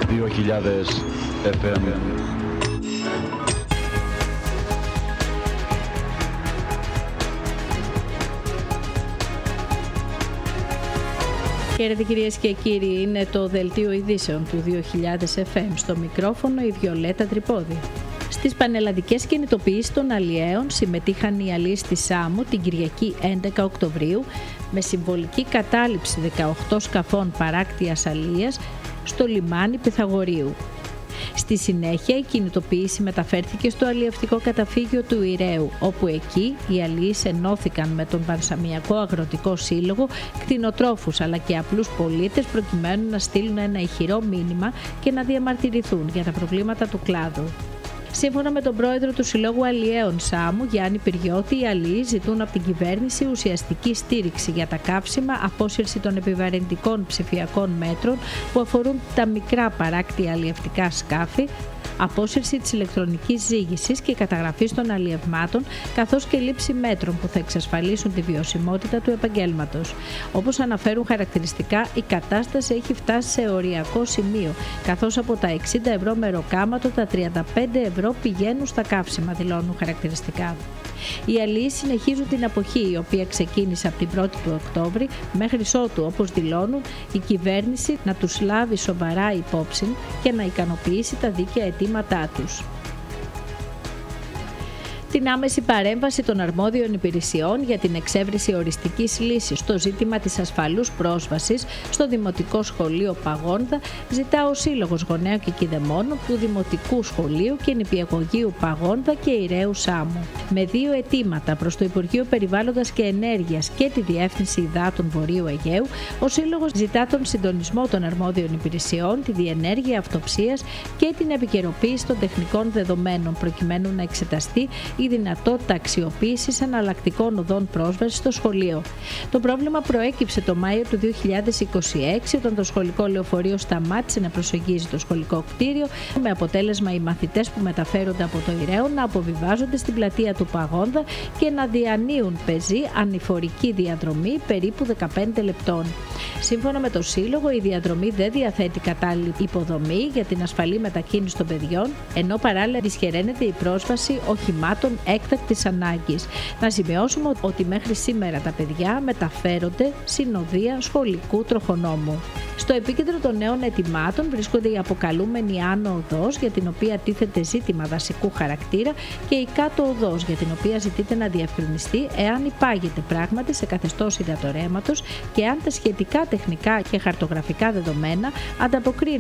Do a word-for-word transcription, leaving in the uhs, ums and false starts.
δύο χιλιάδες εφ εμ. Χαίρετε κυρίες και κύριοι, είναι το δελτίο ειδήσεων του δύο χιλιάδες εφ εμ. Στο μικρόφωνο η Βιολέτα Τρυπόδη. Στις πανελλαδικές κινητοποιήσεις των αλλιέων συμμετείχαν οι αλλοίς της Σάμου την Κυριακή έντεκα Οκτωβρίου με συμβολική κατάληψη δεκαοκτώ σκαφών παράκτιας αλλοίας στο λιμάνι Πυθαγορείου. Στη συνέχεια η κινητοποίηση μεταφέρθηκε στο αλλιευτικό καταφύγιο του Ηρέου, όπου εκεί οι αλλοίς ενώθηκαν με τον Πανσαμιακό Αγροτικό Σύλλογο, κτηνοτρόφους αλλά και απλούς πολίτες προκειμένου να στείλουν ένα ηχηρό μήνυμα και να διαμαρτυρηθούν για τα προβλήματα του κλάδου. Σύμφωνα με τον πρόεδρο του Συλλόγου Αλλιέων Σάμου, Γιάννη Πυριώτη, οι αλλοίς ζητούν από την κυβέρνηση ουσιαστική στήριξη για τα καύσιμα, απόσυρση των επιβαρυντικών ψηφιακών μέτρων που αφορούν τα μικρά παράκτια αλλιευτικά σκάφη, απόσυρση της ηλεκτρονικής ζύγισης και καταγραφής των αλλιευμάτων, καθώς και λήψη μέτρων που θα εξασφαλίσουν τη βιωσιμότητα του επαγγέλματος. Όπως αναφέρουν χαρακτηριστικά, η κατάσταση έχει φτάσει σε οριακό σημείο, καθώς από τα εξήντα ευρώ μεροκάματο τα τριάντα πέντε ευρώ πηγαίνουν στα καύσιμα, δηλώνουν χαρακτηριστικά. Οι αλλοίς συνεχίζουν την αποχή, η οποία ξεκίνησε από την πρώτη του Οκτώβρη, μέχρι ότου, όπως δηλώνουν, η κυβέρνηση να τους λάβει σοβαρά υπόψη και να ικανοποιήσει τα δίκαια αιτήματά τους. Την άμεση παρέμβαση των αρμόδιων υπηρεσιών για την εξέβριση οριστικής λύσης στο ζήτημα της ασφαλούς πρόσβασης στο Δημοτικό Σχολείο Παγόνδα ζητά ο Σύλλογος Γονέων και Κηδεμόνων του Δημοτικού Σχολείου και Νηπιαγωγείου Παγόνδα και Ηρέου Σάμου. Με δύο αιτήματα προς το Υπουργείο Περιβάλλοντας και Ενέργειας και τη Διεύθυνση Υδάτων Βορείου Αιγαίου, ο Σύλλογος ζητά τον συντονισμό των αρμόδιων υπηρεσιών, τη διενέργεια αυτοψίας και την επικαιροποίηση των τεχνικών δεδομένων, προκειμένου να εξεταστεί η δυνατότητα αξιοποίησης εναλλακτικών οδών πρόσβασης στο σχολείο. Το πρόβλημα προέκυψε το Μάιο του δύο χιλιάδες είκοσι έξι, όταν το σχολικό λεωφορείο σταμάτησε να προσεγγίζει το σχολικό κτίριο, με αποτέλεσμα οι μαθητές που μεταφέρονται από το Ηρέο να αποβιβάζονται στην πλατεία του Παγόνδα και να διανύουν πεζή ανηφορική διαδρομή περίπου δεκαπέντε λεπτών. Σύμφωνα με το Σύλλογο, η διαδρομή δεν διαθέτει κατάλληλη υποδομή για την ασφαλή μετακίνηση των παιδιών, ενώ παράλληλα δυσχεραίνεται η πρόσβαση οχημάτων έκτακτης ανάγκης. Να σημειώσουμε ότι μέχρι σήμερα τα παιδιά μεταφέρονται συνοδεία σχολικού τροχονόμου. Στο επίκεντρο των νέων αιτημάτων βρίσκονται η αποκαλούμενη Άνω Οδός, για την οποία τίθεται ζήτημα δασικού χαρακτήρα, και η Κάτω Οδός, για την οποία ζητείται να διευκρινιστεί εάν υπάγεται πράγματι σε καθεστώς υδατορρέματος και αν τα σχετικά τεχνικά και χαρτογραφικά δεδομένα ανταποκρίνονται